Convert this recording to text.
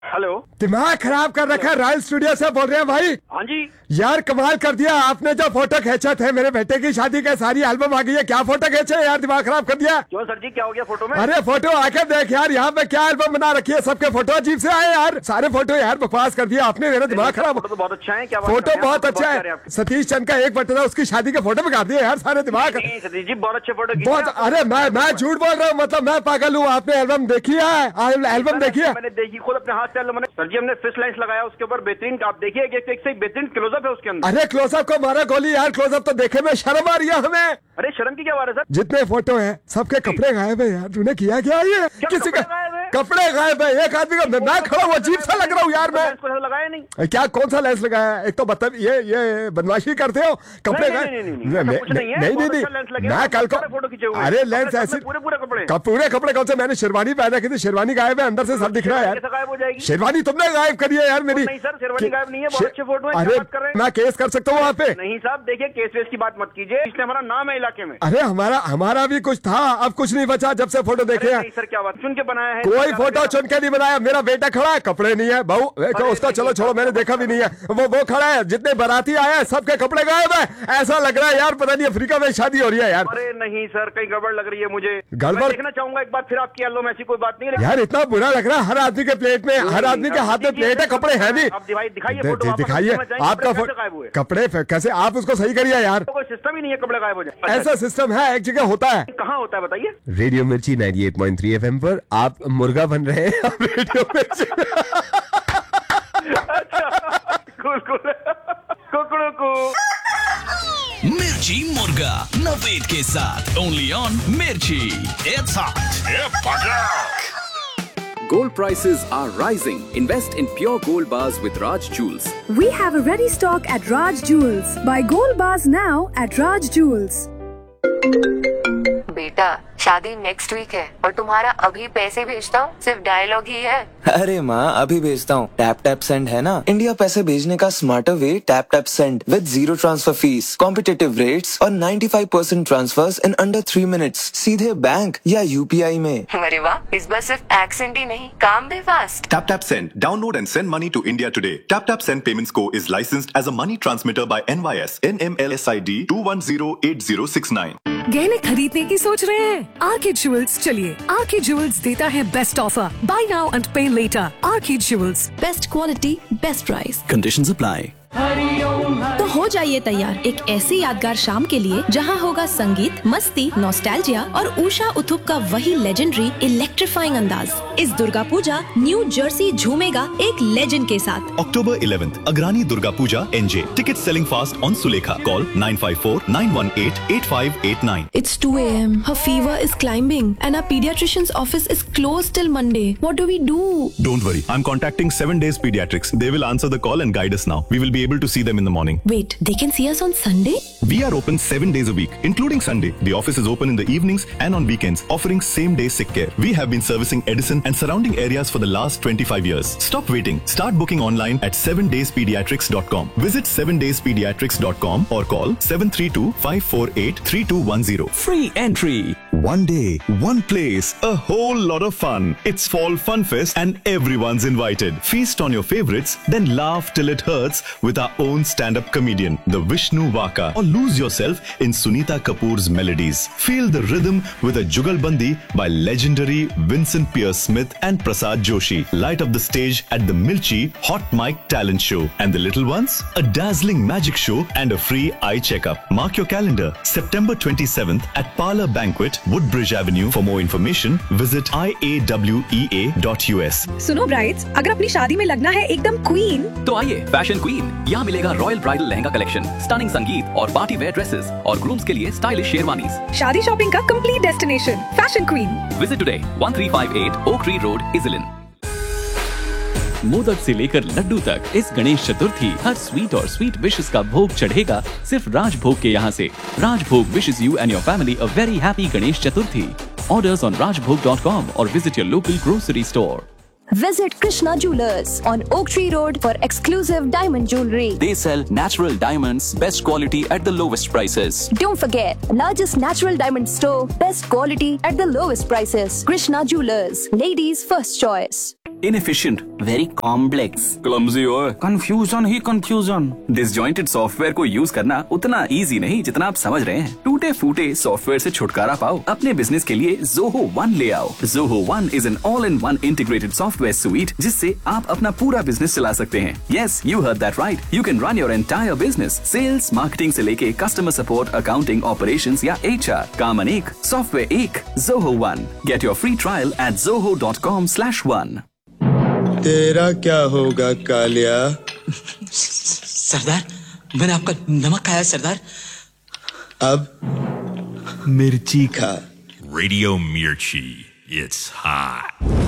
Hello, दिमाग खराब कर रखा है। रॉयल स्टूडियो से बोल रहे हैं भाई। हाँ जी। यार कमाल कर दिया आपने, जो फोटो खींचा थे मेरे बेटे की शादी का, सारी एल्बम आ गई है। क्या फोटो खींचे यार, दिमाग खराब कर दिया। क्यों सर जी, क्या हो गया फोटो में? अरे फोटो आके देख यार, यहाँ पे क्या एल्बम बना रखी है, सबके फोटो अजीब से आए यार, सारे फोटो यार बकवास कर दिया आपने, मेरा दिमाग खराब। फोटो तो बहुत अच्छा है। क्या फोटो बहुत अच्छा है। सतीश चंद का एक बटन था, उसकी शादी के फोटो दिखा दिए यार, सारे दिमाग। सतीश जी बहुत अच्छे फोटो बहुत। अरे मैं झूठ बोल रहा हूँ, मतलब मैं पागल हूँ। आपने एल्बम देखी है? एल्बम देखी है? मैंने देखी, खुद अपने हाथ से एल्बम। सर जी हमने फिश लाइन्स लगाया उसके ऊपर, बेहतरीन। आप देखिए एक से बेहतरीन क्लोजअप है उसके अंदर। अरे क्लोजअप को मारा गोली यार, क्लोजअप तो देखे में शर्म आ रही है हमें। अरे शर्म की क्या बात है सर? जितने फोटो हैं सबके कपड़े गायब है यार, तूने किया क्या ये? किसी का कपड़े गायब है, एक आदमी का। मैं खड़ा हूँ, अजीब सा लग रहा हूँ यार मैं। लगाया नहीं क्या, कौन सा लेंस लगाया? एक तो बता, ये बदमाशी करते हो। कपड़े गायब नहीं, मैं कल को। अरे लेंस ऐसे पूरे कपड़े कौन से? मैंने शेरवानी पहन रखी थी, शेरवानी गायब है, अंदर से सब दिख रहा है यार। शेरवानी तुमने गायब करी है यार मेरी। नहीं सर, शेरवानी गायब नहीं है, बहुत अच्छे फोटो है। अरे मैं केस कर सकता हूँ वहाँ पे? नहीं साहब, देखिए केस वेस की बात मत कीजिए, इसलिए हमारा नाम है इलाके में। अरे हमारा भी कुछ था, अब कुछ नहीं बचा जब से फोटो देखे हैं। सर क्या बात, चुन के बनाया है? कोई फोटो चुन के नहीं बनाया। मेरा बेटा खड़ा है, कपड़े नहीं है बहू उसका, चलो छोड़ो, मैंने देखा भी नहीं है। वो खड़ा है, जितने बाराती आए हैं सबके कपड़े गायब है। ऐसा लग रहा है यार, पता नहीं अफ्रीका में शादी हो रही है यार। अरे नहीं सर, कहीं गड़बड़ लग रही है मुझे। गड़बड़ देखना चाहूंगा एक बार फिर आपकी एल्बम, ऐसी कोई बात नहीं है यार। इतना बुरा लग रहा है, हर आदमी के प्लेट में, हर आदमी के हाथ में प्लेट है, कपड़े है नहीं। दिखाइए आपका कपड़े कैसे, आप उसको सही करिए यार। कोई सिस्टम ही नहीं है कपड़े गायब हो जाए। ऐसा सिस्टम है, एक जगह होता है। कहाँ होता है बताइए? रेडियो मिर्ची 98.3 FM पर आप मुर्गा बन रहे हैं। रेडियो मिर्ची। मिर्ची मुर्गा नवेद के साथ, ओनली ऑन मिर्ची। It's hot. Gold prices are rising. Invest in pure gold bars with Raj Jewels. We have a ready stock at Raj Jewels. Buy gold bars now at Raj Jewels. बेटा शादी next week है और तुम्हारा अभी पैसे भेजता हूँ, सिर्फ डायलॉग ही है। अरे माँ अभी भेजता हूँ। टैप टैप सेंड है ना, इंडिया पैसे भेजने का smarter way. Tap tap send with 0 transfer fees, competitive rates और 95% ट्रांसफर्स इन अंडर 3 मिनट्स, सीधे बैंक या UPI में। अरे वाह, इस बार सिर्फ एक्सेंट ही नहीं, काम भी fast. Tap Tap Send. Download and send money to India today. Tap Tap Send Payments Co. is licensed as a money transmitter by NYS NMLSID 2108069. गहने खरीदने की सोच रहे हैं? आर्किड ज्वेल्स चलिए। आर्किड ज्वेल्स देता है best offer, bye now and पे letter. Orchid jewels, best quality, best price, Conditions apply. तो हो जाइए तैयार एक ऐसी यादगार शाम के लिए जहां होगा संगीत, मस्ती, नॉस्टैल्जिया और उषा उथुप का वही लेजेंडरी इलेक्ट्रीफाइंग अंदाज। इस दुर्गा पूजा न्यू जर्सी झूमेगा एक लेजेंड के साथ। October 11th, Agrani Durga Puja NJ. Tickets selling fast on Sulekha. Call 954-918-8589. It's 2 a.m. Her fever is climbing and our pediatrician's office is closed till Monday. What do we do? Don't worry. I'm contacting 7 Days Pediatrics. They will answer the call and guide us now. We will be able to see them in the morning. Wait, they can see us on Sunday? We are open 7 days a week, including Sunday. The office is open in the evenings and on weekends, offering same-day sick care. We have been servicing Edison and surrounding areas for the last 25 years. Stop waiting. Start booking online at 7dayspediatrics.com. Visit 7dayspediatrics.com or call 732-548-3210. Free entry. One day, one place, a whole lot of fun. It's Fall Fun Fest and everyone's invited. Feast on your favorites, then laugh till it hurts with our own stand-up comedian, the Vishnu Vaka, or lose yourself in Sunita Kapoor's melodies. Feel the rhythm with a Jugalbandi by legendary Vincent Pierce Smith and Prasad Joshi. Light up the stage at the Milchi Hot Mic Talent Show. And the little ones? A dazzling magic show and a free eye checkup. Mark your calendar, September 27th at Parlor Banquet, Woodbridge Avenue. For more information, visit iawea.us. सुनो brides, अगर अपनी शादी में लगना है एकदम queen, तो आइए फैशन क्वीन, यहाँ मिलेगा royal bridal lehenga collection, stunning संगीत और पार्टी वेयर ड्रेसेस और ग्रूम्स के लिए स्टाइलिश शेरवानीज। शादी शॉपिंग का complete destination, fashion queen. Visit today 1358 oak tree road, इजलिन। Modak से लेकर लड्डू तक इस गणेश चतुर्थी हर स्वीट और स्वीट विशेस का भोग चढ़ेगा सिर्फ राजभोग के यहाँ से। राजभोग wishes you and your family a very happy Ganesh Chaturthi. Orders on rajbhog.com or visit your local grocery store. Visit Krishna Jewelers on Oak Tree Road for exclusive diamond jewelry. They sell natural diamonds, best quality at the lowest prices. Don't forget, largest natural diamond store, best quality at the lowest prices. Krishna Jewelers, ladies' first choice. Inefficient, very complex, clumsy और confusion ही confusion. Disjointed software को use करना उतना easy नहीं जितना आप समझ रहे हैं। टूटे फूटे सॉफ्टवेयर से छुटकारा पाओ, अपने बिजनेस के लिए Zoho One ले आओ। Zoho One is an all-in-one integrated software suite जिससे आप अपना पूरा बिजनेस चला सकते हैं। Yes, you heard that right. You can run your entire business, sales, marketing से लेके customer support, accounting, operations या HR। काम अनेक, सॉफ्टवेयर एक, Zoho One। Get your free trial at zoho.com/one। तेरा क्या होगा कालिया? सरदार, मैंने आपका नमक खाया सरदार। अब मिर्ची खा। Radio Mirchi. It's hot.